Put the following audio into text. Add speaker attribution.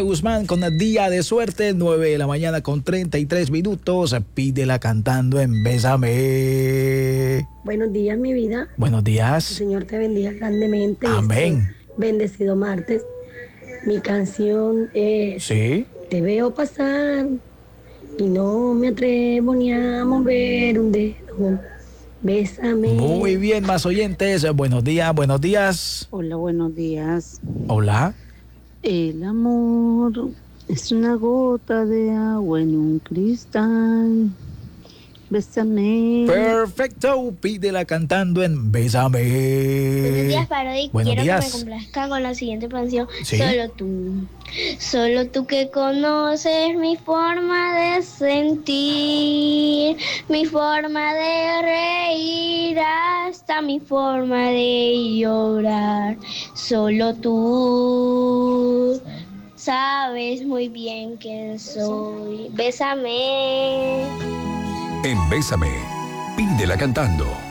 Speaker 1: Guzmán con el día de suerte, 9 de la mañana con 33 minutos. Pídela cantando en Bésame.
Speaker 2: Buenos días, mi vida.
Speaker 1: Buenos
Speaker 2: El
Speaker 1: días.
Speaker 2: Señor te bendiga grandemente.
Speaker 1: Amén.
Speaker 2: Bendecido martes. Mi canción es
Speaker 1: Sí.
Speaker 2: Te veo pasar y no me atrevo ni a mover un dedo. Bésame.
Speaker 1: Muy bien, más oyentes. Buenos días, buenos días.
Speaker 3: Hola, buenos días.
Speaker 1: Hola.
Speaker 3: El amor es una gota de agua en un cristal. Bésame.
Speaker 1: Perfecto. Pídela cantando en Bésame.
Speaker 4: Buenos días, Parodi.
Speaker 1: Buenos
Speaker 4: Quiero
Speaker 1: días.
Speaker 4: que me complazca con la siguiente canción.
Speaker 1: Sí.
Speaker 4: Solo tú que conoces mi forma de sentir, mi forma de reír, hasta mi forma de llorar. Solo tú sabes muy bien quién soy. Bésame.
Speaker 5: En Bésame, pídela cantando.